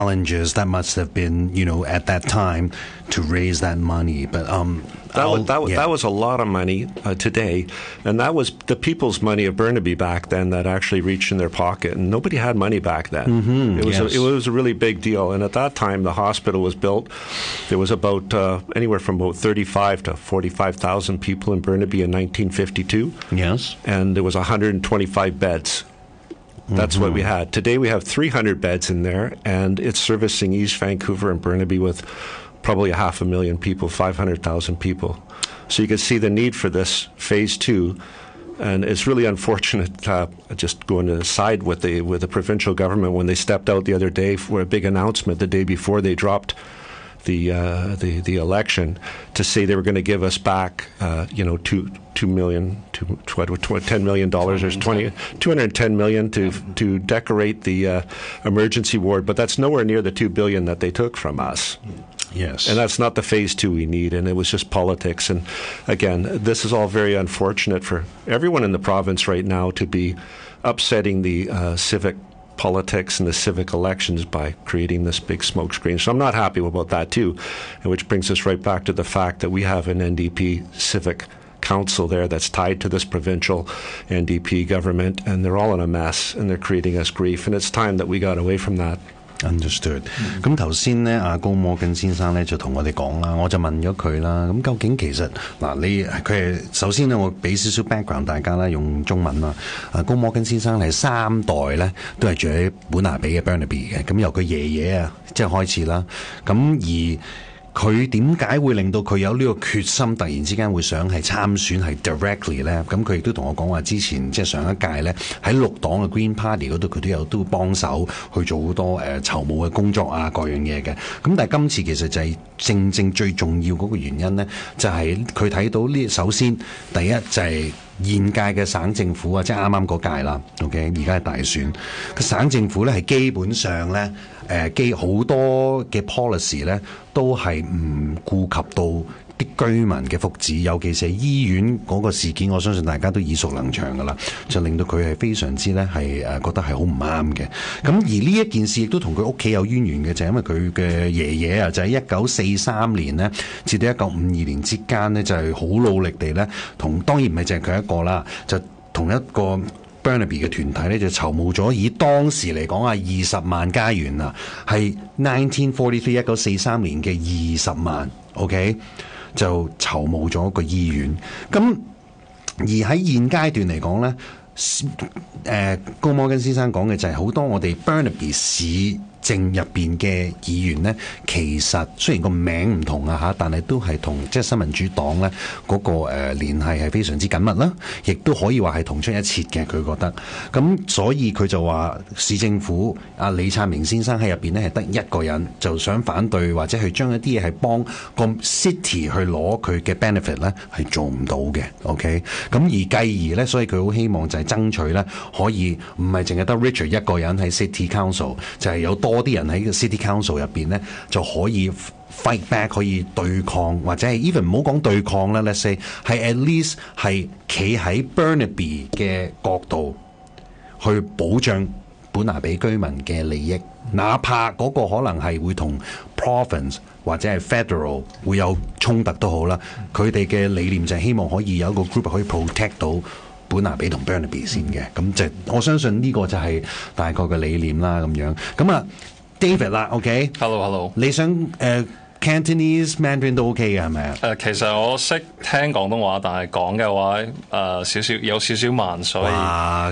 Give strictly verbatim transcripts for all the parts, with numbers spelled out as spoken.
challenges that must have been, you know, at that time to raise that money. But um, that was, that, yeah. that was a lot of money uh, today, and that was the people's money of Burnaby back then that actually reached in their pocket, and nobody had money back then. Mm-hmm, it was yes. a, it was a really big deal, and at that time the hospital was built. There was about uh, anywhere from about thirty-five to forty-five thousand people in Burnaby in nineteen fifty-two. Yes, and there was one hundred twenty-five beds. That's mm-hmm. what we had. Today we have three hundred beds in there, and it's servicing East Vancouver and Burnaby with probably a half a million people, five hundred thousand people. So you can see the need for this phase two. And it's really unfortunate, uh, just going to side with the with the provincial government when they stepped out the other day for a big announcement the day before they dropped the uh, the the election to say they were going to give us back, uh, you know, two two million, two, tw- ten million dollars, or twenty two hundred ten million to to decorate the uh, emergency ward, but that's nowhere near the two billion that they took from us. Yes, and that's not the phase two we need, and it was just politics. And again, this is all very unfortunate for everyone in the province right now to be upsetting the uh, civic politics and the civic elections by creating this big smokescreen. So I'm not happy about that too, and which brings us right back to the fact that we have an N D P civic council there that's tied to this provincial N D P government, and they're all in a mess, and they're creating us grief, and it's time that we got away from that. Understood。咁頭先咧，阿高摩根先生咧就同我哋講啦，我就問咗佢啦。咁究竟其實嗱，你佢係首先咧，我俾少少 background 大家啦，用中文啦。阿高摩根先生係三代咧都係住喺本拿比嘅 Burnaby 嘅，咁由佢爺爺啊即係開始啦。咁而佢點解會令到佢有呢個決心，突然之間會想係參選係 directly 咧？咁佢亦都同我講話，之前即係上一屆咧喺綠黨嘅 Green Party 嗰度，佢都有都幫手去做好多誒、呃、籌募嘅工作啊，各樣嘢嘅。咁但係今次其實就係正正最重要嗰個原因咧，就係佢睇到呢，首先第一就係、是。現屆嘅省政府啊，即係啱啱嗰屆啦 ，OK， 而家係大選，個省政府咧係基本上咧，誒基好多嘅 policy 咧都係唔顧及到啲居民嘅福祉，尤其是係醫院嗰個事件，我相信大家都耳熟能詳噶啦，就令到佢係非常之咧係誒覺得係好唔啱嘅。咁而呢一件事亦都同佢屋企有淵源嘅，就係、因為佢嘅爺爺啊，就喺一九四三年咧至到一九五二年之間咧，就係、是、好努力地咧，同當然唔係淨係佢一個啦，就同一個 Burnaby 嘅團體咧就籌募咗，以當時嚟講啊二十萬加元啊，係 nineteen forty-three 一九四三年嘅二十萬 ，OK。就籌募咗一個醫院，咁而喺現階段嚟講咧，誒高摩根先生講嘅就係好多我哋 Burnaby 市政入邊嘅議員呢，其實雖然個名唔同啊嚇，但係都係同即係新民主黨咧嗰個誒聯繫係非常之緊密啦，亦都可以話係同出一轍嘅。佢覺得咁，所以佢就話市政府阿李燦明先生喺入邊呢係得一個人，就想反對或者去將一啲嘢係幫個 city 去攞佢嘅 benefit 咧係做唔到嘅。OK， 咁而繼而咧，所以佢好希望就係爭取咧可以唔係淨係得 Richard 一個人喺 City Council， 就係有多。多啲人喺個 City Council 入邊咧，就可以 fight back， 可以對抗，或者係 even 唔好講對抗啦 ，let's say 係 at least 係企喺 Burnaby 嘅角度去保障本拿比居民嘅利益，哪怕嗰個可能係會同 province 或者係 federal 會有衝突都好啦，佢哋嘅理念就係希望可以有一個 group 可以 protect 到本拿比同 Burnaby 先嘅，咁就我相信呢個就係大概嘅理念啦，咁樣。咁啊 ，David 啦 ，OK，Hello Hello， 你想誒、呃、Cantonese Mandarin 都 OK 嘅係咪啊？ 誒，其實我識聽廣東話，但係講嘅話誒、呃、少少有少少慢，所以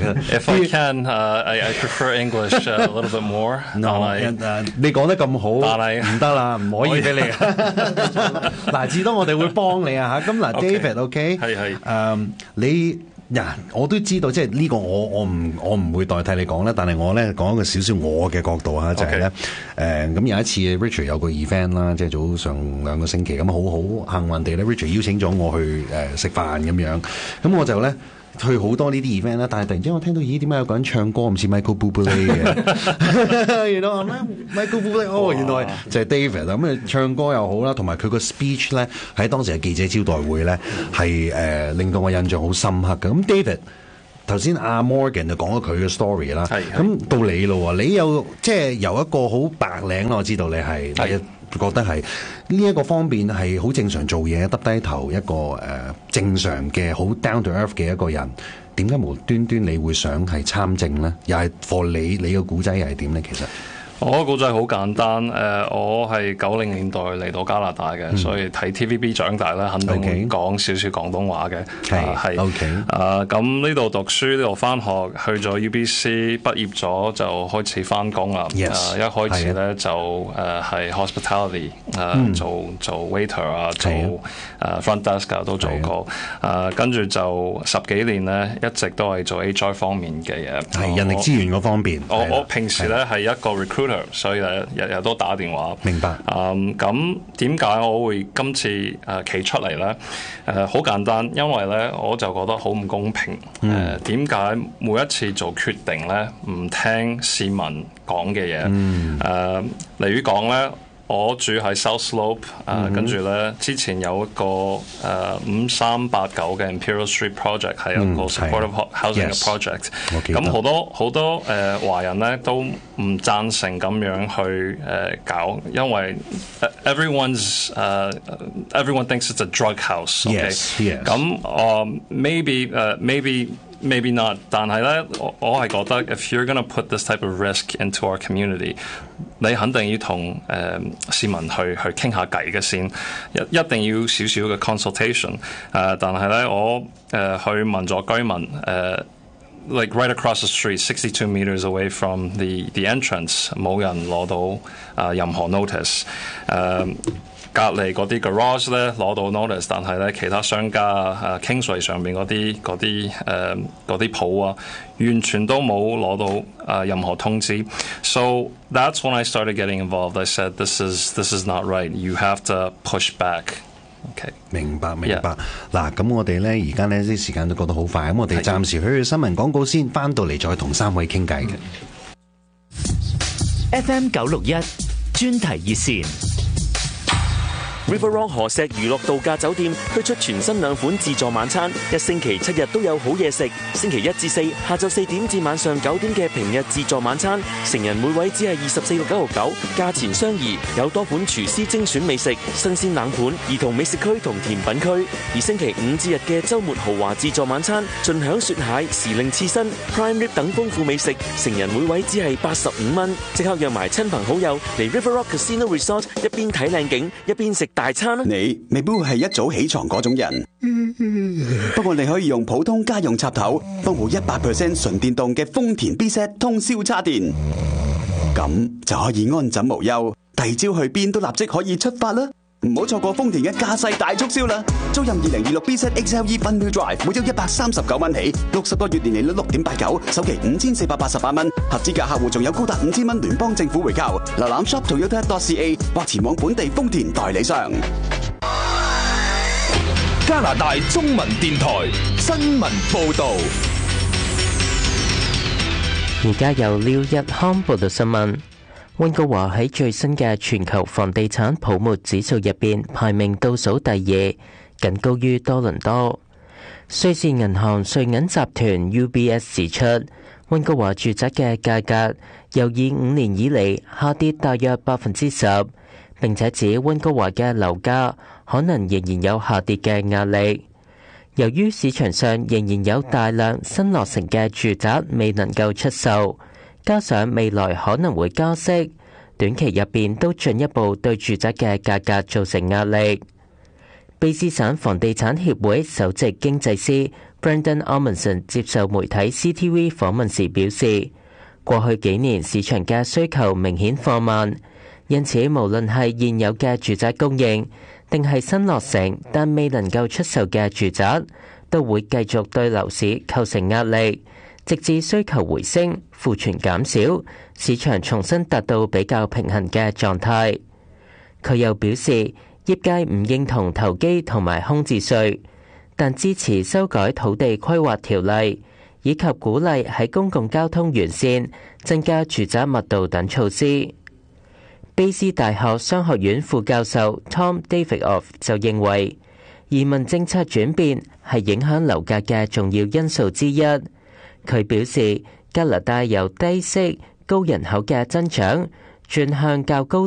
if I can， uh, I, I prefer English a little bit more。No， uh, 你講得咁好，但係唔得啦，唔可以俾你。嗱，至多我哋會幫你啊嚇。咁嗱 ，David OK， 係係誒你。嗱、yeah，我都知道，即係呢個我我唔我唔會代替你講啦，但係我咧講一個少少我嘅角度嚇，就係咧誒咁有一次 Richard 有個 event 啦，即係早上兩個星期咁好好幸運地咧 Richard 邀請咗我去誒、呃、食飯咁樣，咁我就咧。去好多呢啲 event 啦，但係突然之間我聽到咦點解有個人唱歌唔似 Michael Bublé 嘅？原來係咩 Michael Bublé？ 哦，原來就係 David 啦。咁啊唱歌又好啦，同埋佢個 speech 咧喺當時嘅記者招待會咧係誒令到我印象好深刻嘅。咁 David 頭先阿 Morgan 就講咗佢嘅 story 啦，咁到你咯，你有即係由一個好白領啦，我知道你係，你覺得係呢一個方面係好正常做嘢，耷低頭一個誒、呃、正常嘅好 down to earth 嘅一個人，點解無端端你會想係參政咧？又係 for 你你嘅古仔又係點咧？其實？ 我個故仔好簡單，誒、呃，我係九零年代嚟到加拿大嘅，嗯、所以睇 T V B 長大咧，肯定會講少少廣東話嘅。係係 OK，誒，咁呢度讀書，呢度翻學，去咗 U B C 畢業咗就開始翻工啦。Yes，、呃、一開始咧就誒係、呃、hospitality， 誒、呃嗯、做做 waiter 啊，做誒、呃、front desk 啊都做過。誒跟住就十幾年咧，一直都係做 H R 方面嘅嘢。係人力資源嗰方面。我我平時咧係一個 recruiter。所以日日都打電話。明白。嗯，咁點解我會今次誒企出嚟咧？誒、呃，好簡單，因為咧我就覺得好唔公平。誒、嗯，點解每一次做決定咧唔聽市民講嘅嘢？誒、嗯呃，例如講咧。我住喺 South Slope， 誒、呃，跟住咧之前有一個誒五三八九嘅 Imperial Street Project 係一個 supportive housing 嘅 project。咁好多好多誒、呃、華人咧都唔贊成咁樣去誒、呃、搞，因為 everyone's 誒、uh, everyone thinks it's a drug house。Yes，yes。咁誒 maybe 誒、uh, maybe。Maybe not， 但係咧，我我係覺得 if you're gonna put this type of risk into our community， 你肯定要同誒、呃、市民去去傾下偈嘅先，一一定要少少嘅 consultation。誒、呃，但係咧，我誒、呃、去問咗居民誒、呃、，like right across the street，sixty-two meters away from the the entrance， 冇人攞到誒、呃、任何 notice。誒、呃。隔離嗰啲 garage 咧攞到 notice， 但係咧其他商家啊 Kingsway 上面嗰啲嗰啲誒嗰啲鋪啊，完全都冇攞到啊任何通知。So that's when I started getting involved. I said this is this is not right. You have to push back. OK， 明白明白。嗱，咁我哋咧而家咧啲時間都過得好快，咁我哋暫時去去新聞廣告先，翻到嚟再同三位傾偈嘅。 F M 九六一專題熱線。River Rock 河石娛樂度假酒店推出全新兩款自助晚餐，一星期七日都有好嘢食。星期一至四下晝四點至晚上九點嘅平日自助晚餐，成人每位只係二十四個九毫九，價錢相宜，有多款廚師精選美食、新鮮冷盤、兒童美食區同甜品區。而星期五至日嘅週末豪華自助晚餐，盡享雪蟹、時令刺身、prime rib 等豐富美食，成人每位只係八十五蚊。即刻約埋親朋好友嚟 River Rock Casino Resort， 一邊睇靚景，一邊食大餐。 你未必會係一早起床嗰種人，不過你可以用普通家用插頭幫部一百 percent 純電動嘅豐田 B Z 通宵叉電，咁就可以安枕無憂，第二朝去邊都立即可以出發啦！唔好錯過豐田嘅駕駛大促銷啦！租任二零二六 B Z X L E Fun Wheel Drive， 每周一百三十九蚊起，六十個月年利率六點八九，首期五千四百八十八蚊，合資格客戶仲有高達五千蚊聯邦政府回購。瀏覽 shop toyota dot c a 或前往本地豐田代理商。 加拿大中文電台新聞報導。 而家由廖日康報道新聞。溫哥華喺最新嘅全球房地產泡沫指數入邊排名倒數第二，僅高於多倫多。瑞士銀行瑞銀集團 U B S 指出，溫哥華住宅嘅價格由二五年以嚟下跌大約百分之十，並且指溫哥華嘅樓價可能仍然有下跌嘅壓力。由於市場上仍然有大量新落成嘅住宅未能夠出售，加上未來可能會加息，短期入邊都進一步對住宅嘅價格造成壓力。卑詩省房地產協會首席經濟師 Brendan Amundsen 接受媒體 C T V 訪問時表示，過去幾年市場嘅需求明顯放慢，因此無論係現有嘅住宅供應，定係新落成但未能夠出售嘅住宅，都會繼續對樓市構成壓力，直至需求回升、庫存減少，市場重新達到比較平衡嘅狀態。佢又表示，業界唔認同投機同埋空置稅，但支持修改土地規劃條例，以及鼓勵喺公共交通完善、增加住宅密度等措施。卑詩大學商學院副教授 Tom Davidoff 就認為，移民政策轉變係影響樓價嘅重要因素之一。 佢表示，加拿大由低息、高人口嘅增長轉向較高